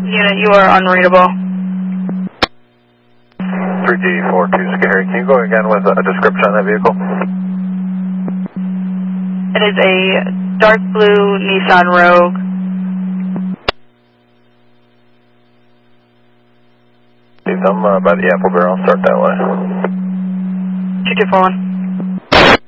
Unit, you are unreadable. 3G42 Scary, can you go again with a description of that vehicle? It is a dark blue Nissan Rogue. I'm by the Apple Barrel, start that way. 2241.